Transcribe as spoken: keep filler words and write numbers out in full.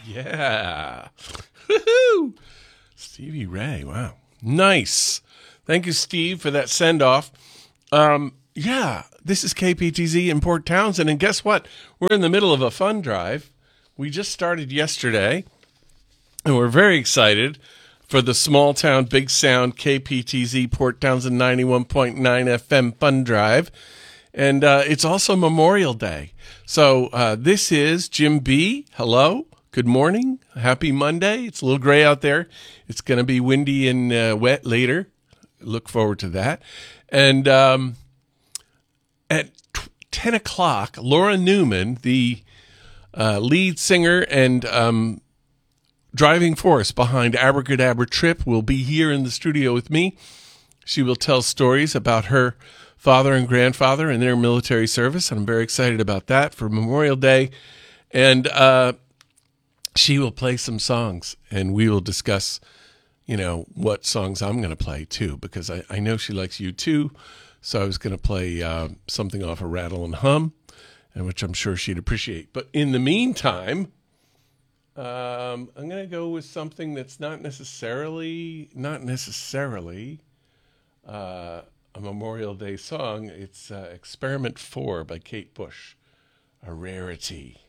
Yeah. Woohoo! Stevie Ray. Wow. Nice. Thank you, Steve, for that send-off. Um, yeah, this is K P T Z in Port Townsend, and guess what? We're in the middle of a fun drive. We just started yesterday, and we're very excited for the Small Town Big Sound K P T Z Port Townsend ninety-one point nine F M Fun Drive. And uh, it's also Memorial Day. So uh, this is Jim B. Hello. Good morning. Happy Monday. It's a little gray out there. It's going to be windy and uh, wet later. Look forward to that. And um, at t- ten o'clock, Laura Newman, the uh, lead singer and um, driving force behind Abracadabra Trip, will be here in the studio with me. She will tell stories about her father and grandfather and their military service, and I'm very excited about that for Memorial Day. And uh, she will play some songs, and we will discuss, you know, what songs I'm going to play, too, because I, I know she likes you, too. So I was going to play uh, something off of Rattle and Hum, and which I'm sure she'd appreciate. But in the meantime, um, I'm going to go with something that's not necessarily, not necessarily... Uh, a Memorial Day song. It's uh, Experiment four by Kate Bush, a rarity.